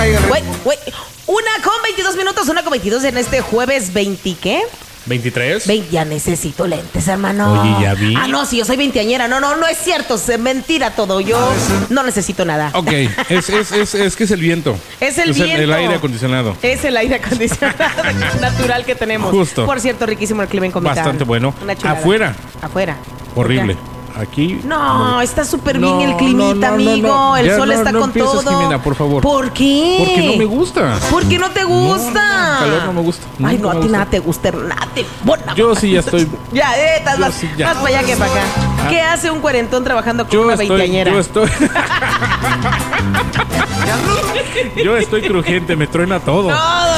Güey. 1:22, 1:22 en este jueves 20, ¿qué? 23. Ya necesito lentes, hermano. Oye, ya vi. Ah, no, si yo soy veinteañera. No es cierto. Es mentira todo. Yo no necesito nada. Ok, es que es el viento. Es el viento. El aire acondicionado. Es el aire acondicionado natural que tenemos. Justo. Por cierto, riquísimo el clima en Comitán. Bastante bueno. Una chulada. Afuera. Horrible. Aquí. No, está súper bien el climita, amigo. No. El Ya sol está con empieces, todo. Jimena, por favor. ¿Por qué? Porque no me gusta. ¿Por qué no te gusta? El calor no me gusta. Ay, no, a ti gusta. nada te gusta, nada te... Yo sí ya estoy. Ya, estás más, sí, ya. más para allá que para acá. ¿Qué hace un cuarentón trabajando con una veinteañera? Yo estoy crujiente, me truena todo.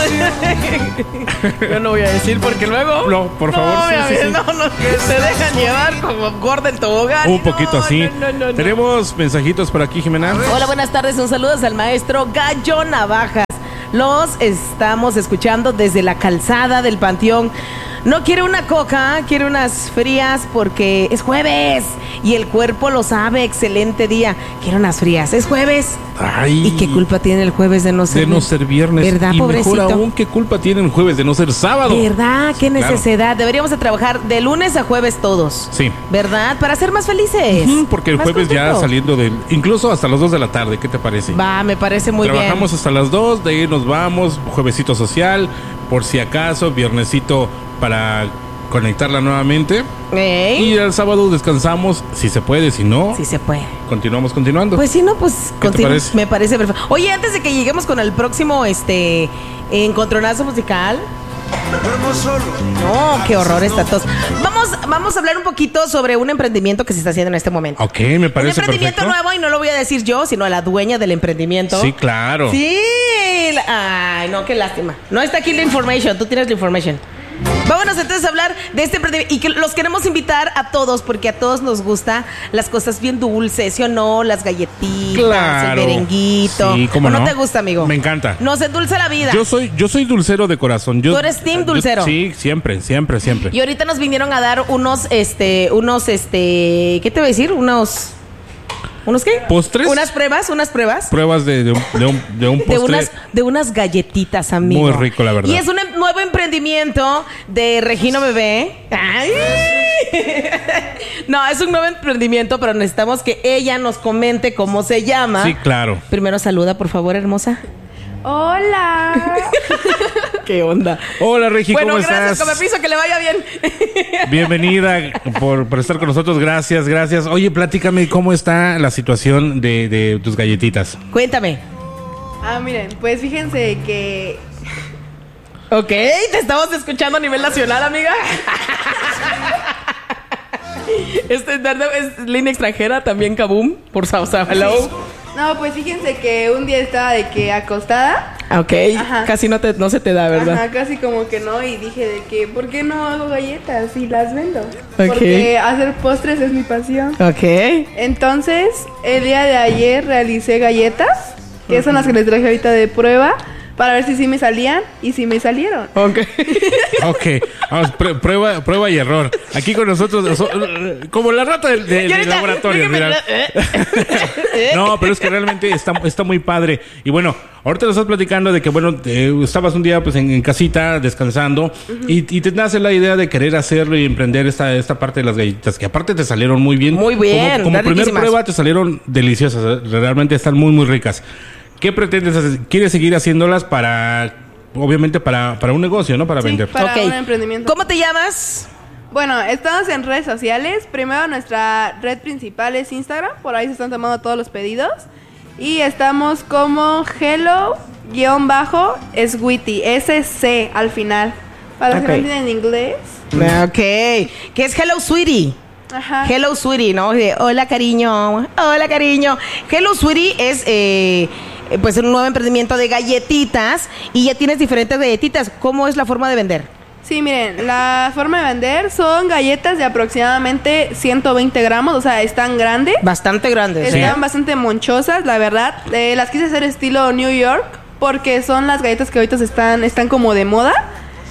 Yo no voy a decir porque luego... No, por favor, sí. Que se dejan llevar como gorda el tobogán. Un poquito así. No. Tenemos mensajitos por aquí, Jimena. Hola, buenas tardes. Un saludo al maestro Gallo Navajas. Los estamos escuchando desde la calzada del Panteón. No quiere una coca, quiere unas frías porque es jueves y el cuerpo lo sabe. Excelente día. Quiere unas frías. Es jueves. Ay, ¿Y qué culpa tiene el jueves de no ser viernes? ¿Verdad, y pobrecito? Mejor aún, ¿qué culpa tiene el jueves de no ser sábado? ¿Verdad? Qué necesidad. Claro. Deberíamos de trabajar de lunes a jueves todos. Sí. ¿Verdad? Para ser más felices. Porque el Más jueves ya contentos. saliendo incluso hasta las 2 de la tarde, ¿qué te parece? Va, me parece muy bien. Trabajamos hasta las 2, de ahí nos vamos, juevesito social, por si acaso, viernesito para conectarla nuevamente. ¿Eh? Y el sábado descansamos, si se puede, si no, Sí se puede. continuando. Pues si no, pues ¿Qué te parece? Me parece perfecto. Oye, antes de que lleguemos con el próximo encontronazo musical. No, qué horror esta tos. Vamos a hablar un poquito sobre un emprendimiento que se está haciendo en este momento. Ok, me parece Un emprendimiento perfecto. nuevo, y no lo voy a decir yo, sino la dueña del emprendimiento. Sí, claro. Sí. Ay, no, qué lástima. No está aquí la information, tú tienes la information. Vámonos entonces a hablar de este emprendimiento y que los queremos invitar a todos porque a todos nos gusta las cosas bien dulces, ¿sí o no? Las galletitas, Claro. el merenguito. Sí, ¿cómo ¿O no no? te gusta, amigo? Me encanta. Nos endulza la vida. Yo soy dulcero de corazón. ¿Tú eres team dulcero? Sí, siempre. Y ahorita nos vinieron a dar unos, ¿qué te voy a decir? ¿Unos qué? ¿Postres? Unas pruebas. Pruebas de un postre. De unas galletitas, amigo. Muy rico, la verdad. Y es un nuevo emprendimiento de Regino Bebé. ¡Ay! No, es un nuevo emprendimiento, pero necesitamos que ella nos comente cómo se llama. Sí, claro. Primero saluda, por favor, hermosa. Hola. ¿Qué onda? Hola, Regi, Bueno, ¿cómo gracias, estás? come piso, que le vaya bien. Bienvenida por estar con nosotros. Gracias. Oye, platícame cómo está la situación de tus galletitas. Cuéntame. Miren, pues fíjense que... Ok, te estamos escuchando a nivel nacional, amiga. Es línea extranjera, también Kaboom, por Hello. No, pues fíjense que un día estaba de que acostada. Ok, Ajá. casi no se te da, ¿verdad? Ajá, casi como que no. Y dije de que, ¿por qué no hago galletas y las vendo? Ok. Porque hacer postres es mi pasión. Ok. Entonces, el día de ayer realicé galletas, que son las que les traje ahorita de prueba, para ver si sí me salían y si me salieron. Ok. Ok, vamos, prueba y error. Aquí con nosotros, como la rata de laboratorio. Mira. No, pero es que realmente está muy padre. Y bueno, ahorita nos estás platicando de que, bueno, estabas un día pues en casita descansando y te nace la idea de querer hacerlo y emprender esta parte de las galletitas, que aparte te salieron muy bien. Muy bien, Como están primer riquísimas. prueba te salieron deliciosas. Realmente están muy, muy ricas. ¿Qué pretendes hacer? ¿Quieres seguir haciéndolas obviamente para un negocio, ¿no? Para Sí, vender. para Ok. un emprendimiento. ¿Cómo te llamas? Bueno, estamos en redes sociales. Primero nuestra red principal es Instagram. Por ahí se están tomando todos los pedidos. Y estamos como hello_sweetie. SC al final. Para los que no Ok. entienden inglés. Ok. ¿Qué es Hello Sweetie? Ajá. Hello Sweetie, ¿no? Hola, cariño. Hola, cariño. Hello Sweetie es pues un nuevo emprendimiento de galletitas y ya tienes diferentes galletitas. ¿Cómo es la forma de vender? Sí, miren, la forma de vender son galletas de aproximadamente 120 gramos. O sea, están grandes. Bastante grandes. Están bastante monchosas, la verdad. Las quise hacer estilo New York porque son las galletas que ahorita están como de moda.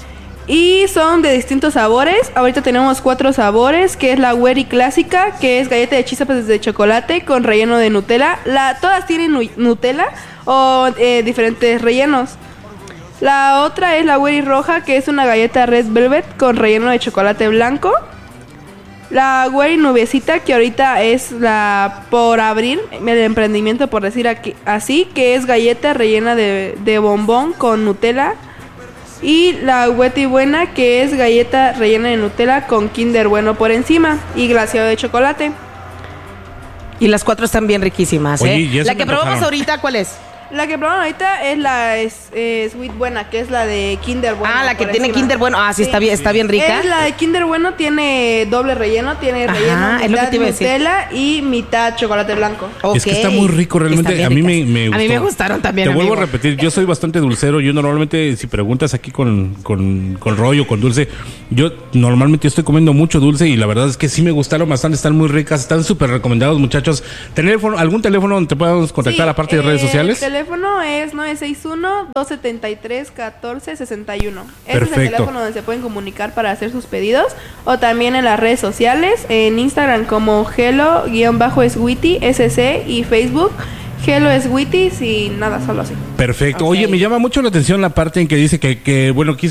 Y son de distintos sabores. Ahorita tenemos 4 sabores, que es la Wheatie clásica, que es galleta de chispas de chocolate con relleno de Nutella. Todas tienen Nutella o diferentes rellenos. La otra es la Wheatie roja, que es una galleta Red Velvet con relleno de chocolate blanco. La Wheatie nubecita, que ahorita es la por abrir el emprendimiento, por decir así, que es galleta rellena de bombón con Nutella. Y la Wheatie buena, que es galleta rellena de Nutella con Kinder Bueno por encima y glaseado de chocolate. Y las 4 están bien riquísimas, Oye, ¿eh? La que probamos antojaron. ahorita, ¿cuál es? La que probamos ahorita es la Sweet Buena, que es la de Kinder Bueno. Ah, la que por tiene encima. Kinder Bueno. Ah, sí, está bien rica. La de Kinder Bueno tiene doble relleno, tiene relleno es lo que mitad te iba a decir. Nutella y mitad chocolate blanco. Es que está muy rico realmente. Están A mí bien me ricas. gustó. A mí me gustaron también. Te vuelvo amigo. a repetir, yo soy bastante dulcero. Yo normalmente, si preguntas aquí con rollo, con dulce, yo normalmente estoy comiendo mucho dulce y la verdad es que sí me gustaron bastante. Están muy ricas, están súper recomendados, muchachos. ¿Algún teléfono donde te podamos contactar aparte de redes sociales? El teléfono es 961-273-1461. Ese es Perfecto. el teléfono donde se pueden comunicar para hacer sus pedidos. O también en las redes sociales, en Instagram como Hello-Sweetie SC y Facebook Hello Sweetie, sin nada, solo así. Perfecto. Ok. Oye, me llama mucho la atención la parte en que dice que bueno,